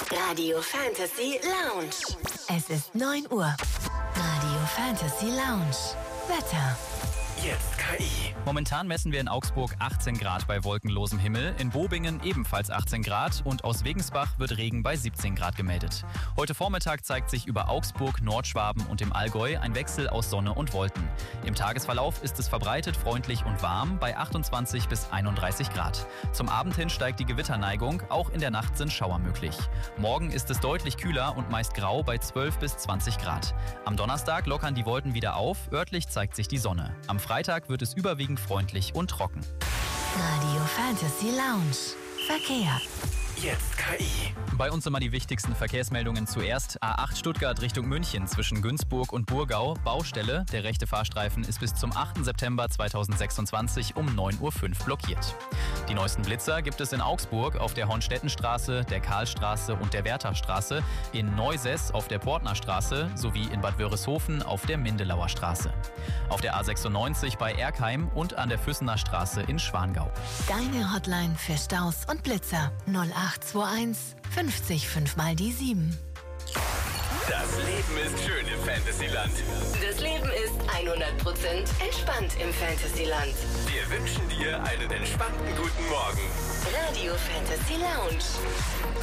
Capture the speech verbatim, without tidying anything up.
Radio Fantasy Lounge. Es ist neun Uhr. Radio Fantasy Lounge. Wetter. Jetzt K I. Momentan messen wir in Augsburg achtzehn Grad bei wolkenlosem Himmel, in Bobingen ebenfalls achtzehn Grad und aus Wegensbach wird Regen bei siebzehn Grad gemeldet. Heute Vormittag zeigt sich über Augsburg, Nordschwaben und dem Allgäu ein Wechsel aus Sonne und Wolken. Im Tagesverlauf ist es verbreitet freundlich und warm bei achtundzwanzig bis einunddreißig Grad. Zum Abend hin steigt die Gewitterneigung, auch in der Nacht sind Schauer möglich. Morgen ist es deutlich kühler und meist grau bei zwölf bis zwanzig Grad. Am Donnerstag lockern die Wolken wieder auf, örtlich zeigt sich die Sonne. Am Freitag wird es überwiegend freundlich und trocken. Radio Fantasy Lounge. Verkehr. Jetzt K I. Bei uns immer die wichtigsten Verkehrsmeldungen zuerst. A acht Stuttgart Richtung München zwischen Günzburg und Burgau. Baustelle. Der rechte Fahrstreifen ist bis zum achten September zweitausendsechsundzwanzig um neun Uhr fünf blockiert. Die neuesten Blitzer gibt es in Augsburg auf der Hornstettenstraße, der Karlstraße und der Wertachstraße, in Neusess auf der Portnerstraße sowie in Bad Wörishofen auf der Mindelauer Straße. Auf der A sechsundneunzig bei Erkheim und an der Füssener Straße in Schwangau. Deine Hotline für Staus und Blitzer null acht zwei eins fünfzig fünf mal die sieben. Das Leben ist schön im Fantasyland. Das Leben ist hundert Prozent entspannt im Fantasyland. Wir wünschen dir einen entspannten guten Morgen. Radio Fantasy Lounge.